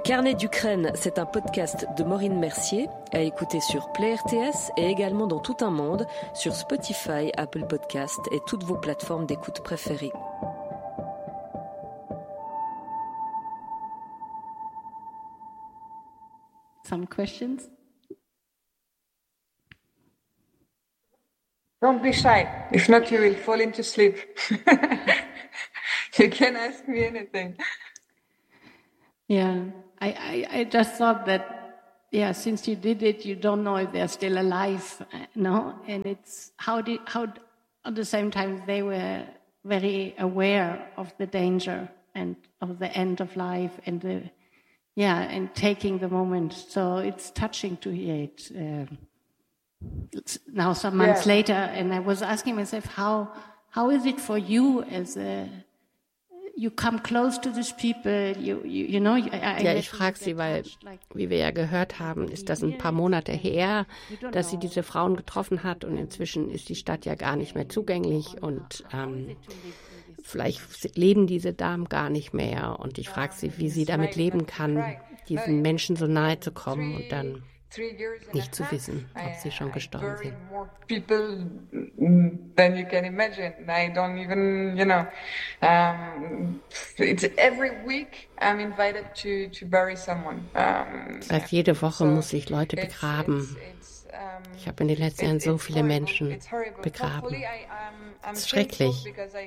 Carnet d'Ukraine, c'est un podcast de Maureen Mercier, à écouter sur Play RTS et également dans tout un monde, sur Spotify, Apple Podcast et toutes vos plateformes d'écoute préférées. Some questions? Don't be shy. If not, you will fall into sleep. You can ask me anything. Yeah, I just thought that, since you did it, you don't know if they're still alive, no? And it's how at the same time they were very aware of the danger and of the end of life and and taking the moment. So it's touching to hear it. It's now some months later, and I was asking myself, how is it for you as you come close to these people, you know? Ja, ich frage sie, weil, wie wir ja gehört haben, ist das ein paar Monate her, dass sie diese Frauen getroffen hat und inzwischen ist die Stadt ja gar nicht mehr zugänglich und vielleicht leben diese Damen gar nicht mehr und ich frage sie, wie sie damit leben kann, diesen Menschen so nahe zu kommen und dann nicht zu wissen, ob sie schon gestorben sind. People than you can imagine. I don't even, it's every week I'm invited to bury someone. Das heißt, jede Woche muss ich Leute begraben. Ich habe in den letzten Jahren so viele Menschen begraben. Es ist schrecklich.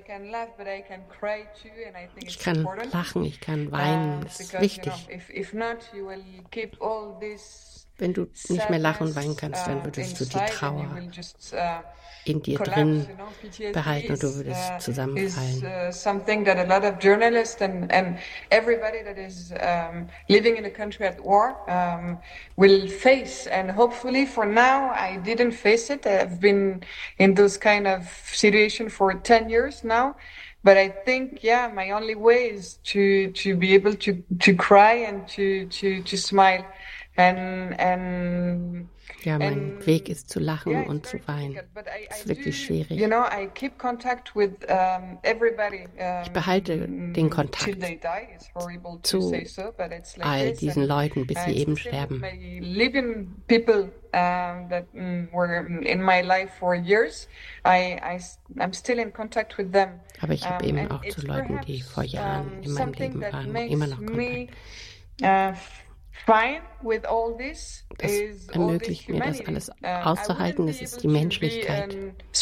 Ich kann lachen, ich kann weinen, das ist wichtig. Wenn du nicht mehr lachen und weinen kannst, dann würdest du die Trauer in dir drin behalten und du würdest zusammenfallen. Something that a lot of journalists and everybody that is living in a country at war will face. And hopefully for now, I didn't face it. I've been in those kind of situation for 10 years now. But I think, my only way is to be able to cry and to smile. Mein Weg ist zu lachen und zu weinen. Das ist wirklich schwierig. Ich behalte den Kontakt zu all diesen Leuten, bis sie eben sterben. That were in my life for years, I'm still in contact with them. Aber ich habe eben auch zu Leuten, die vor Jahren in meinem Leben waren, immer noch Kontakt. Das ermöglicht mir, das alles auszuhalten. Das ist die Menschlichkeit.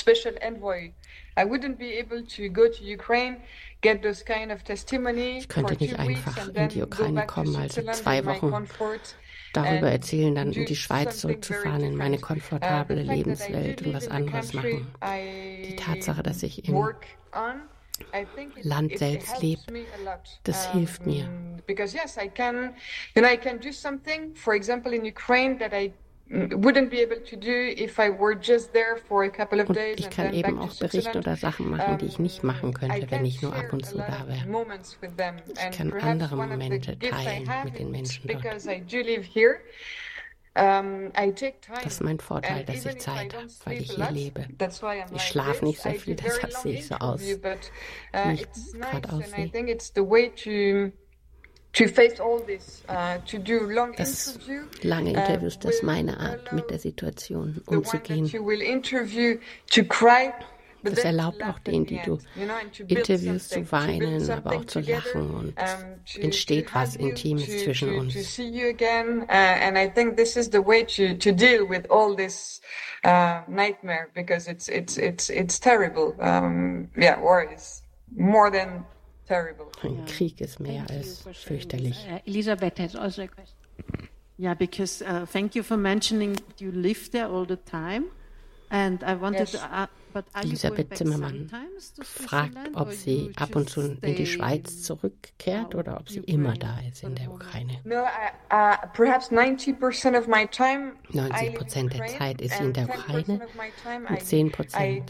Ich könnte nicht einfach in die Ukraine kommen, also 2 Wochen darüber erzählen, dann in die Schweiz zurückzufahren, in meine komfortable Lebenswelt und was anderes machen. Die Tatsache, dass ich im Land selbst lebe, das hilft mir. Because I can do something, for example, in Ukraine that I wouldn't be able to do if I were just there for a couple of days. Und ich kann eben auch Berichte oder Sachen machen, die ich nicht machen könnte, wenn ich nur ab und zu da wäre. Ich kann andere Momente teilen mit den Menschen dort. Das ist mein Vorteil, dass ich Zeit habe, weil ich hier lebe. Ich schlafe nicht so viel, deshalb sehe ich so aus, wie ich gerade aussehe. Das lange Interviews, das ist meine Art, mit der Situation umzugehen. Das erlaubt auch denen, die du interviewst, zu weinen, aber auch zu lachen und entsteht was Intimes zwischen uns. And I think this is the way to deal with all this nightmare, because it's terrible. War is more than terrible. Ein Krieg ist mehr als fürchterlich. Elisabeth has also a question. Yeah, because thank you for mentioning you live there all the time. And I wanted to Elisabeth Zimmermann fragt, ob sie ab und zu in die Schweiz zurückkehrt oder ob sie immer da ist in der Ukraine. 90% der Zeit ist sie in der Ukraine und 10%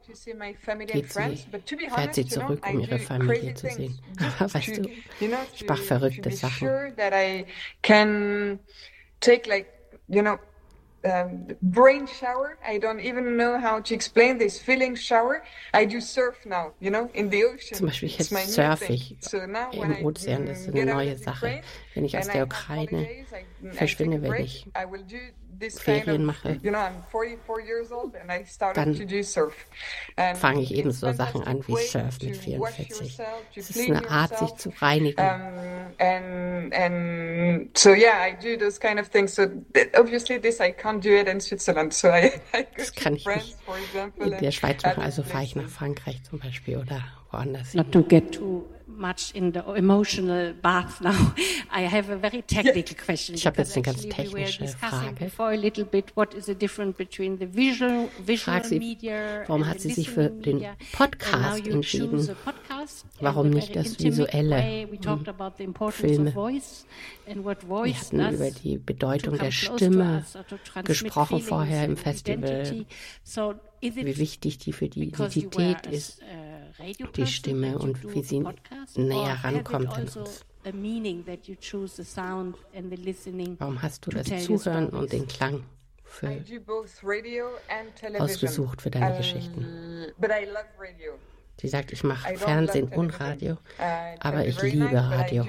fährt sie zurück, um ihre Familie zu sehen. Aber weißt du, ich mache verrückte Sachen. brain shower. I don't even know how to explain this feeling shower. I do surf now, in the ocean. Zum Beispiel jetzt surfe ich im Ozean, das ist eine neue Sache. Wenn ich aus der Ukraine verschwinde, wenn ich Ferien mache, dann fange ich eben so Sachen an wie Surf mit 44. Es ist eine Art, sich zu reinigen. And so yeah, I do those kind of things. So obviously this I can't do it in Switzerland. So I go das kann ich nicht in der Schweiz machen. Also fahre ich nach Frankreich zum Beispiel oder woanders. Not to get too much in the emotional bath now. I have a very technical question. Ich habe jetzt eine ganz technische Frage. For a little bit, what is the difference between the visual media? Warum hat sie sich für den Podcast entschieden? Warum nicht das visuelle Filme? Wir hatten über die Bedeutung der Stimme gesprochen vorher im Festival, wie wichtig die für die Identität ist, die Stimme und wie sie näher rankommt an uns. Warum hast du das Zuhören und den Klang ausgesucht für deine Geschichten? Sie sagt, ich mache Fernsehen und Radio, aber ich liebe Radio.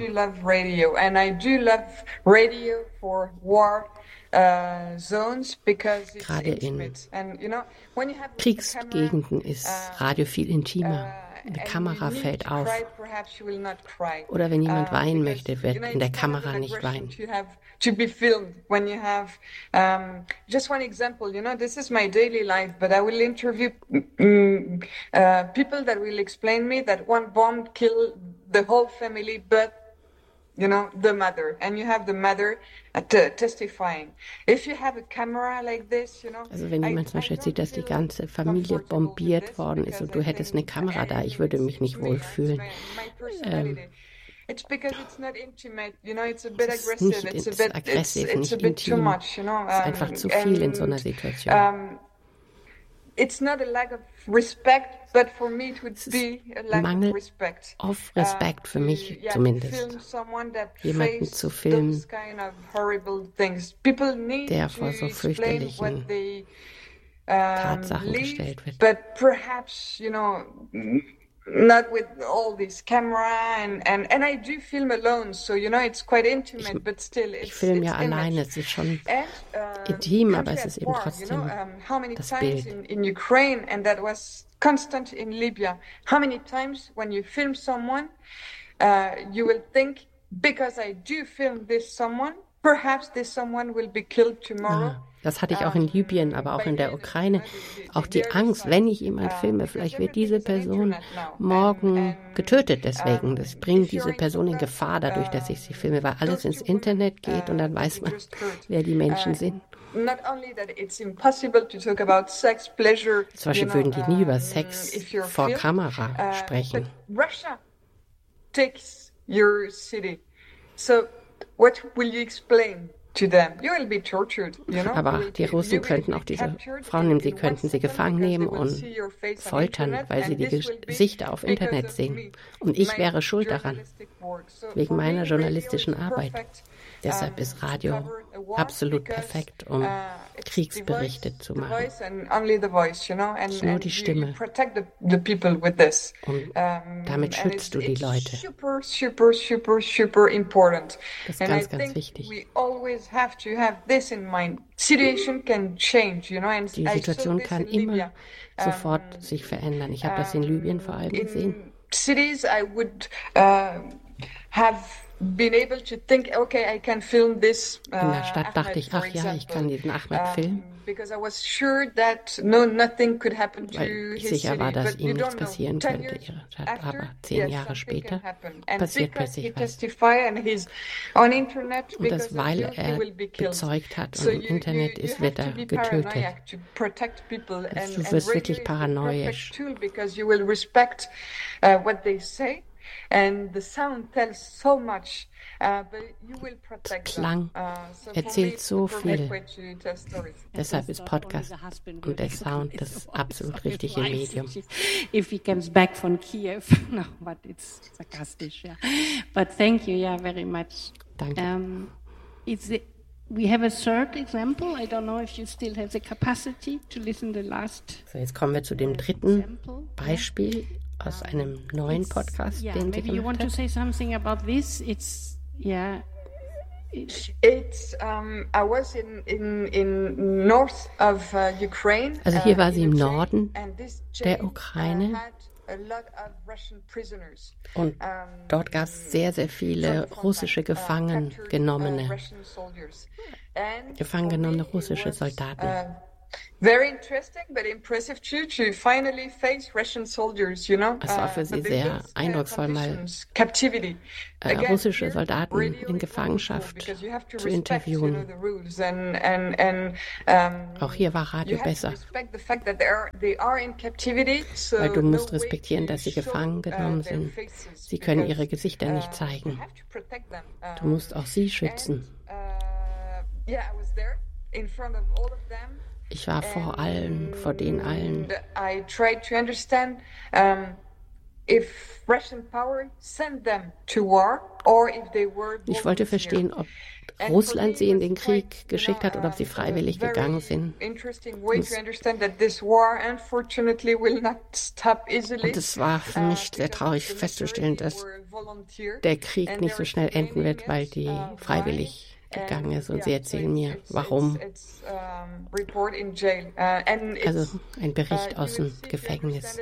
Gerade in Kriegsgegenden ist Radio viel intimer. Die Kamera fällt auf. Oder wenn jemand weinen möchte, wird in der Kamera nicht weinen. To be filmed when you have just one example, this is my daily life, but I will interview people that will explain me that one bomb killed the whole family, but the mother, and you have the mother testifying. If you have a camera like this, Also wenn jemand zum Beispiel sieht, dass die ganze Familie bombiert worden ist und du hättest eine Kamera da, ich würde mich nicht wohlfühlen. It's because it's not intimate, it's a Es bit ist aggressive. nicht aggressiv, nicht intim. Es ist einfach zu viel in so einer Situation. It's not a lack of respect, but for me it would be a lack of respect. Auf Respekt für mich zumindest. Jemanden zu filmen, der vor so fürchterlichen Tatsachen gestellt wird. But perhaps, not with all this camera and I do film alone, so it's quite intimate, but still ich filme ja alleine, es ist schon intim, aber es ist eben trotzdem das Bild. In Ukraine, and that was constant in Libya. How many times when you film someone, you will think, because I do film this someone, perhaps this someone will be killed tomorrow. Ja. Das hatte ich auch in Libyen, aber auch in der Ukraine. Auch die Angst, wenn ich jemanden filme, vielleicht wird diese Person morgen getötet deswegen. Das bringt diese Person in Gefahr dadurch, dass ich sie filme, weil alles ins Internet geht und dann weiß man, wer die Menschen sind. Zum Beispiel würden die nie über Sex vor Kamera sprechen. Russia takes your city. So what will you explain? To them. You will be tortured, Aber die Russen könnten auch diese Frauen nehmen, sie könnten sie gefangen nehmen und foltern, weil sie die Gesichter auf Internet sehen. Und ich wäre schuld daran, wegen meiner journalistischen Arbeit. Deshalb ist Radio absolut perfekt, um Kriegsberichte zu machen. Es ist nur die Stimme. Und damit schützt du die Leute. Das ist ganz, ganz wichtig. Die Situation kann immer sofort sich verändern. Ich habe das in Libyen vor allem gesehen. Cities I would have been able to think, okay, I can film this. In der Stadt dachte ich, ach ja, ich kann diesen Ahmed filmen. Because I was sure that nothing could happen to weil ich his sicher war, dass city. ihm nichts passieren könnte, ihre Stadt. Aber 10 Jahre später passiert plötzlich was. Und das, weil er bezeugt hat und im Internet ist, wird er getötet. Also du wirst wirklich paranoisch. And the sound tells so much, but you will protect Klang erzählt so viel. Deshalb ist Podcast und der Sound das absolut richtige Medium. If he comes back from Kiev, no, but it's sarcastic, yeah. But thank you, yeah, very much. Danke. We have a third example. I don't know if you still have the capacity to listen the last. So, jetzt kommen wir zu dem dritten Beispiel aus einem neuen Podcast, den Sie maybe you want gemacht to say something about this. It's I was in north of Ukraine. Also hier war sie im Norden der Ukraine. Und dort gab es sehr, sehr viele russische gefangengenommene russische Soldaten. Very interesting, but impressive too, to finally face Russian soldiers, you know. Es war für sie sehr eindrucksvoll, mal russische Soldaten in Gefangenschaft zu interviewen. Auch hier war Radio besser, weil du musst respektieren, dass sie gefangen genommen sind. Sie können ihre Gesichter nicht zeigen. Du musst auch sie schützen. Ich war vor denen allen. I tried to understand if Russian power sent them to war or if they were. Ich wollte verstehen, ob Russland sie in den Krieg geschickt hat oder ob sie freiwillig gegangen sind. Und es war für mich sehr traurig festzustellen, dass der Krieg nicht so schnell enden wird, weil die freiwillig gegangen ist, und sie erzählen mir, warum. Also ein Bericht aus dem Gefängnis.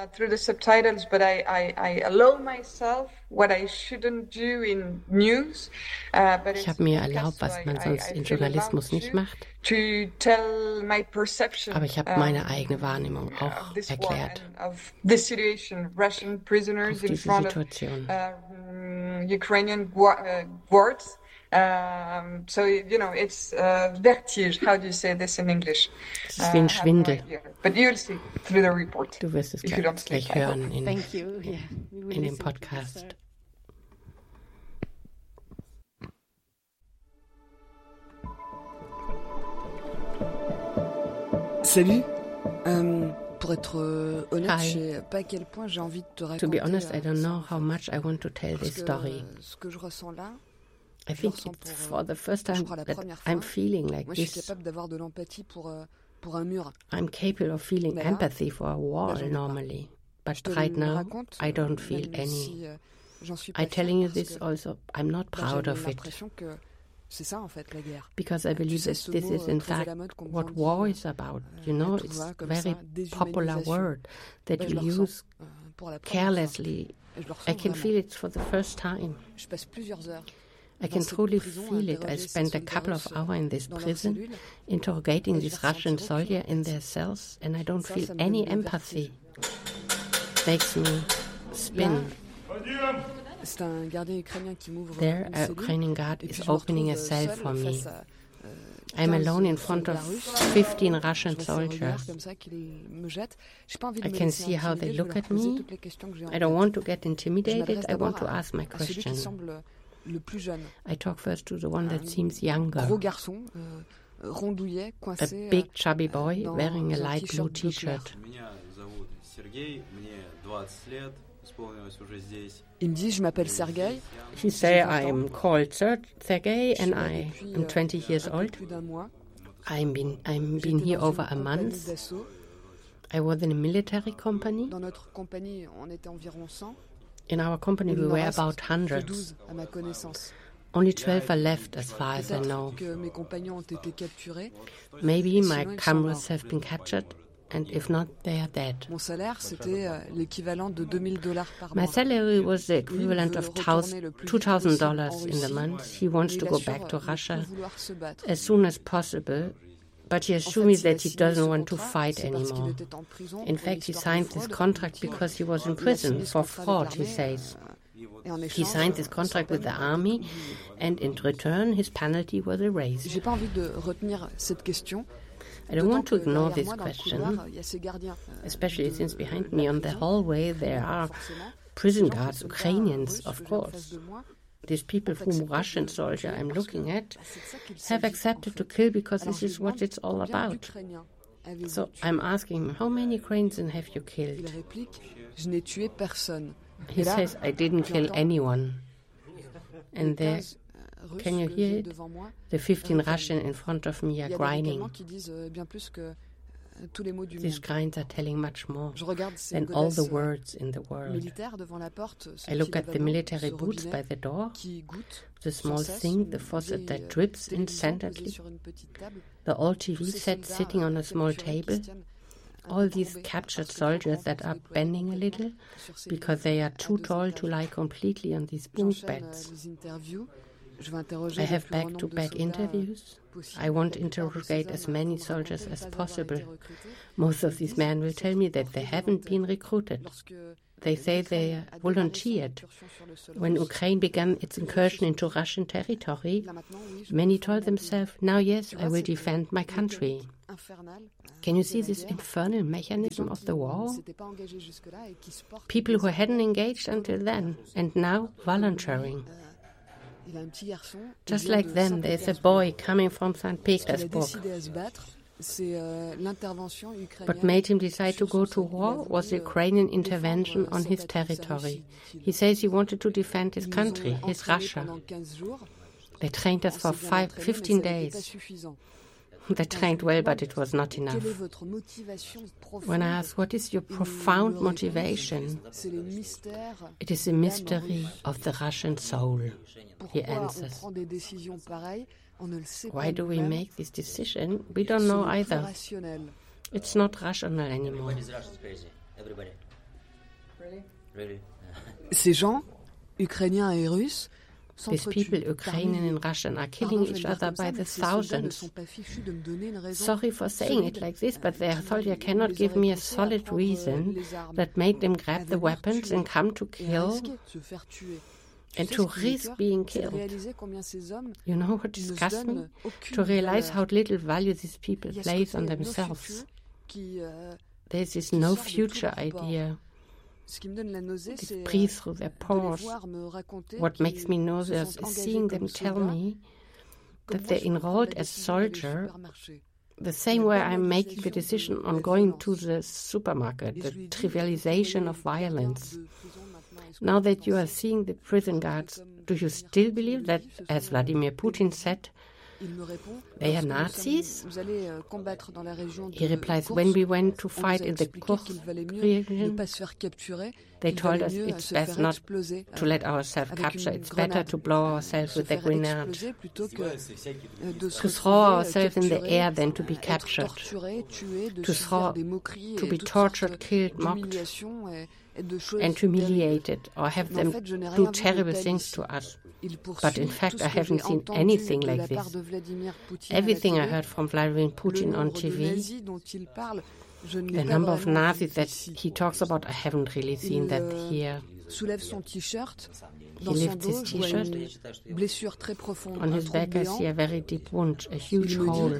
Ich habe mir erlaubt, was man sonst in Journalismus nicht macht. Aber ich habe meine eigene Wahrnehmung auch erklärt. Auf diese Situation. Ukrainian guards. So, you know, it's vertige. How do you say this in English? Es ist wie ein Schwindel. But you'll see through the report. Du wirst es gleich hören in dem Podcast. Salut. Pour être honnête, je sais pas à quel point j'ai envie de te raconter. To be honest, I don't know how much I want to tell this story. Ce que je ressens là. I think it's for the first time that I'm feeling like this. Je suis capable d'avoir de l'empathie pour un mur. I'm capable of feeling empathy for a wall normally, but right now I don't feel any. I'm telling you this also. I'm not proud of it. Because I believe that this is in fact what war is about. You know, it's a very popular word that you use carelessly. I can feel it for the first time. I can truly feel it. I spent a couple of hours in this prison interrogating these Russian soldiers in their cells, and I don't feel any empathy. Makes me spin. There, a Ukrainian guard is opening a cell for me. I'm alone in front of 15 Russian soldiers. I can see how they look at me. I don't want to get intimidated. I want to ask my question. I talk first to the one that seems younger. A big chubby boy wearing a light blue t-shirt. He say I'm called Sergei and I am 20 years old. I've been here over a month. I was in a military company. In our company, we were about hundreds. Only 12 are left, as far as I know. Maybe my comrades have been captured, and if not, they are dead. My salary was the equivalent of $2,000 in the month. He wants to go back to Russia as soon as possible, but he assures me that he doesn't want to fight anymore. In fact, he signed this contract because he was in prison for fraud, he says. He signed this contract with the army, and in return, his penalty was erased. I don't want to ignore this question, especially since behind me on the hallway there are prison guards, Ukrainians, of course. These people whom Russian soldier I'm looking at have accepted to kill because this is what it's all about. So I'm asking him, how many Ukrainians have you killed? He says, I didn't kill anyone. And there Can you hear it? The 15 Russians in front of me are grinding. These grinds are telling much more than all the words in the world. I look at the military boots by the door, the small sink, the faucet that drips incessantly, the old TV set sitting on a small table, all these captured soldiers that are bending a little because they are too tall to lie completely on these bunk beds. I have back-to-back interviews. I want to interrogate as many soldiers as possible. Most of these men will tell me that they haven't been recruited. They say they volunteered. When Ukraine began its incursion into Russian territory, many told themselves, now yes, I will defend my country. Can you see this infernal mechanism of the war? People who hadn't engaged until then, and now volunteering. Just like them, there's a boy coming from St. Petersburg. What made him decide to go to war was the Ukrainian intervention on his territory. He says he wanted to defend his country, his Russia. They trained us for 15 days. They trained well, but it was not enough. When I ask, what is your profound motivation? It is the mystery of the Russian soul, he answers. Why do we make this decision? We don't know either. It's not rational anymore. Ces gens, Ukrainiens et Russes, these people, Ukrainian and Russian, are killing each other by the thousands. Sorry for saying it like this, but their soldier cannot give me a solid reason that made them grab the weapons and come to kill and to risk being killed. You know what disgusts me? To realize how little value these people place on themselves. There's this no future idea. They breathe through their pores. What makes me nauseous is seeing them tell me that they enrolled as soldier the same way I'm making the decision on going to the supermarket, the trivialization of violence. Now that you are seeing the prison guards, do you still believe that, as Vladimir Putin said, they are Nazis? He replies, when we went to fight in the Kursk region, they told us it's best not to let ourselves capture, it's better to blow ourselves with a grenade, to throw ourselves in the air than to be captured, to be tortured, killed, mocked, and humiliated, or have them do terrible things to us. But in fact, I haven't seen anything like this. Everything I heard from Vladimir Putin on TV, the number of Nazis that he talks about, I haven't really seen that here. He lifts his t-shirt. On his back I see a very deep wound, a huge hole.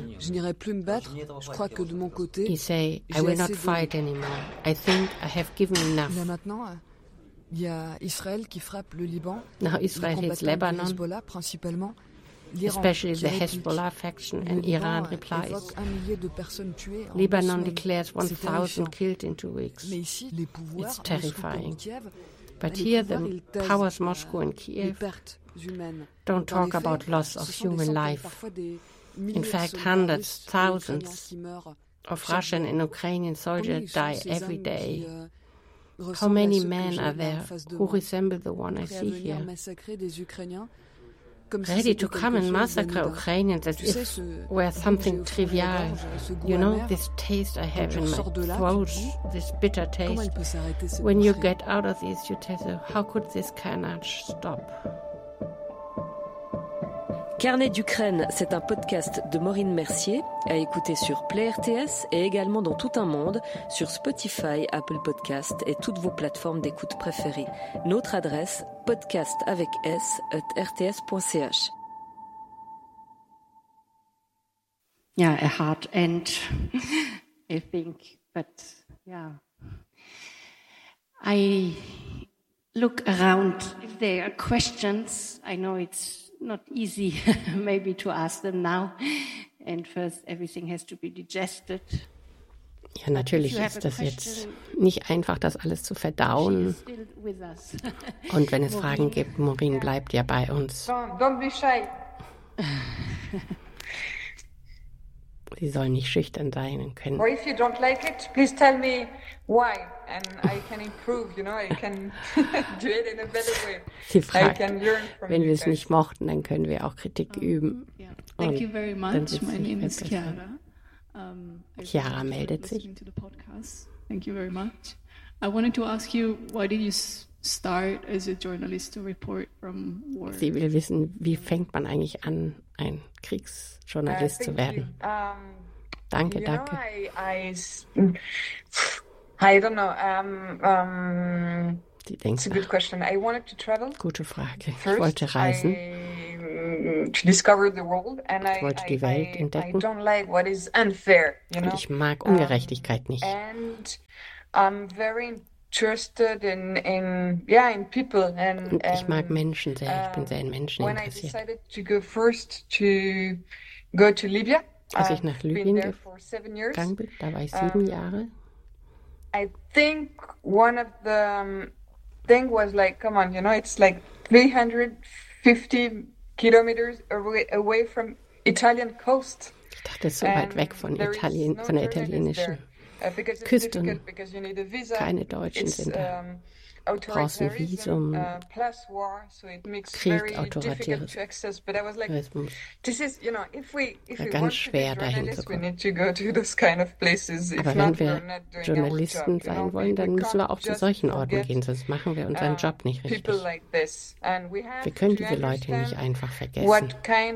He says, I will not fight anymore. I think I have given enough. Now Israel hits Lebanon, especially the Hezbollah faction, and Iran replies. Lebanon declares 1,000 killed in 2 weeks. It's terrifying. But here the powers Moscow and Kiev don't talk about loss of human life. In fact, hundreds, thousands of Russian and Ukrainian soldiers die every day. How many men are there who resemble the one I see here? Ready to come and massacre Ukrainians as if were something trivial. You know, this taste I have in my throat, this bitter taste. When you get out of this, you tell yourself, how could this carnage stop? Carnet d'Ukraine, c'est un podcast de Maureen Mercier, à écouter sur Play RTS et également dans tout un monde, sur Spotify, Apple Podcast et toutes vos plateformes d'écoute préférées. Notre adresse, podcast@rts.ch. Yeah, a hard end, I think, but yeah. I look around if there are questions. I know it's not easy maybe to ask them now, and first everything has to be digested. Ja, natürlich ist das jetzt nicht einfach, das alles zu verdauen. Und wenn es Fragen gibt, Maureen bleibt ja bei uns. Don't be shy. Sie soll nicht schüchtern sein und können. Or if you don't like it, please tell me why, and I can improve. I can do it in a better way. Sie fragt, wenn wir es nicht mochten, dann können wir auch Kritik üben. Yeah. Thank you very much. My name is Chiara. Chiara meldet sich. Thank you very much. I wanted to ask you, why did you start as a journalist to report from war? Sie will wissen, wie fängt man eigentlich an, ein Kriegsjournalist zu werden? Danke. I don't know. Sie denkt, it's a good question. I wanted to travel. Gute Frage. Ich wollte reisen. To discover the world, and ich wollte die Welt entdecken. I don't like what is unfair, Und ich mag Ungerechtigkeit nicht. And I'm very interested in people. Und ich mag Menschen sehr. Ich bin sehr in Menschen interessiert. When I decided to go first to Libya, als ich nach Libyen gegangen bin, da war ich 7 Jahre. I think one of the thing was like, come on, it's like 350 kilometers away from Italian coast. Ich dachte, es ist so weit weg von der italienischen Küste. Und keine Deutschen sind da. Brauchst ein Visum, Krieg, Autoritärismus. Ganz schwer dahin zu kommen. Aber wenn wir Journalisten sein wollen, dann müssen wir auch zu solchen Orten gehen, sonst machen wir unseren Job nicht richtig. Wir können diese Leute nicht einfach vergessen.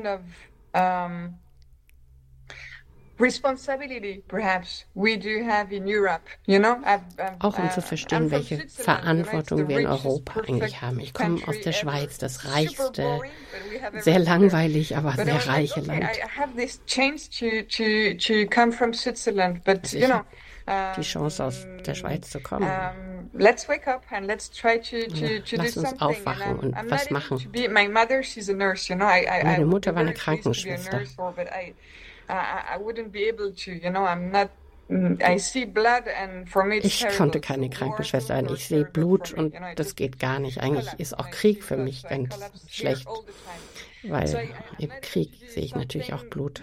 Responsibility, perhaps, we do have in Europe, Auch um zu verstehen, welche Verantwortung wir in Europa eigentlich haben. Ich komme aus der Schweiz, das reichste, sehr langweilig, aber sehr reiche Land. I have this chance to come from Switzerland, but die Chance, aus der Schweiz zu kommen. Let's wake up and let's try to Lass uns aufwachen und was machen. My mother, she's a nurse, Meine Mutter war eine Krankenschwester. I wouldn't be able to, I'm not, I see blood and for me it's Ich konnte keine Krankenschwester sein. Ich sehe Blut und das geht gar nicht. Eigentlich ist auch Krieg für mich ganz schlecht, weil im Krieg sehe ich natürlich auch Blut.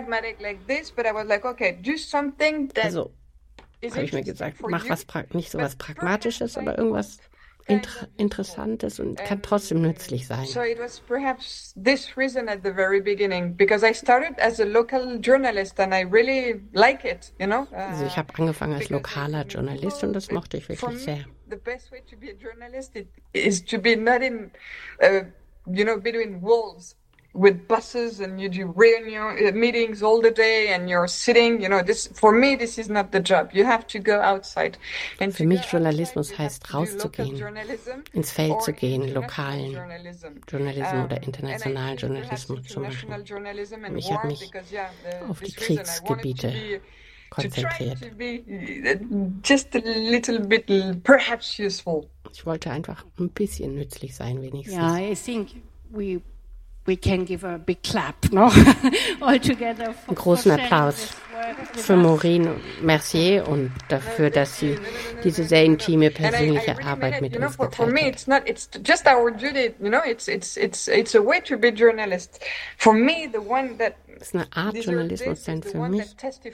Also habe ich mir gesagt, mach was, nicht so was Pragmatisches, aber irgendwas Interessantes und kann trotzdem nützlich sein. So it was perhaps this reason at the very beginning, because I started as a local journalist and I really like it, Also ich habe angefangen als lokaler Journalist und das mochte ich wirklich sehr. The best way to be a journalist is to be not in, between walls. With buses and you do meetings all the day and you're sitting, for me this is not the job. You have to go outside. And für mich Journalismus heißt rauszugehen, ins Feld zu gehen, lokalen Journalismus oder internationalen Journalismus zu machen. Und ich habe mich auf die Kriegsgebiete konzentriert. Just a little bit perhaps useful. Ich wollte einfach ein bisschen nützlich sein, wenigstens. Yeah, I think we can give a big clap, no? All together. Einen großen Applaus für Maureen Mercier und dafür, dass sie diese sehr intime persönliche Arbeit mit uns geteilt hat. For me, it's just our duty, it's a way to be journalist. For me, the one that das ist eine Art Journalismus, denn für mich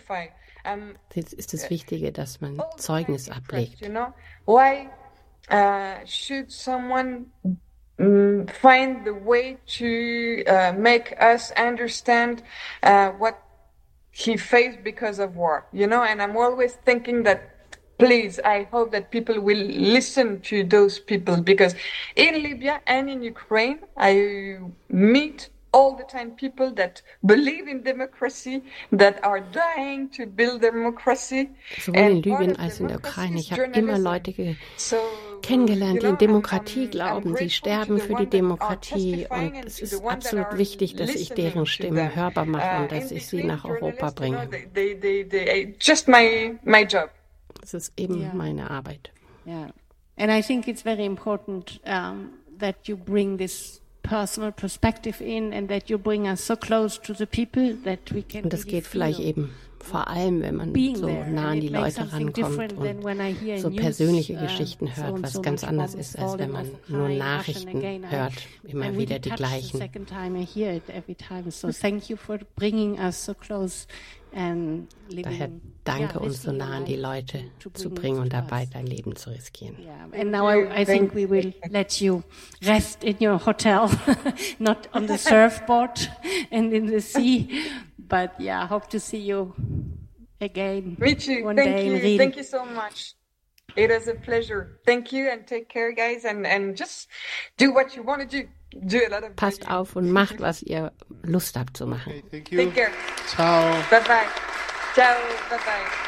ist das Wichtige, dass man Zeugnis ablegt. Why should someone find the way to make us understand what he faced because of war, and I'm always thinking that, please, I hope that people will listen to those people, because in Libya and in Ukraine, I meet all the time people that believe in democracy, that are dying to build democracy. Sowohl in Libyen als in der Ukraine. Ich habe immer Leute kennengelernt, die in Demokratie glauben. Sie sterben für die Demokratie. Und es ist absolut wichtig, dass ich deren Stimmen hörbar mache und dass ich sie nach Europa bringe. Just my job. Das ist eben meine Arbeit. Yeah. And I think it's very important that you bring this personal perspective in, and that you bring us so close to the people that we can. Und das geht vielleicht eben vor allem, wenn man so nah an die Leute rankommt und so persönliche Geschichten hört, was ganz anders ist, als wenn man nur Nachrichten hört, immer wieder die gleichen. Daher danke, uns so nah an die Leute zu bringen und dabei dein Leben zu riskieren. And now I think we will let you rest in your hotel, not on the surfboard and in the sea. But yeah, hope to see you again. Me too. One Thank day you. in Ried. Thank you so much. It is a pleasure. Thank you and take care, guys. And just do what you want to do. Do a lot of. Passt auf und macht, was ihr Lust habt zu machen. Okay, thank you. Take care. Ciao. Bye bye. Ciao. Bye bye.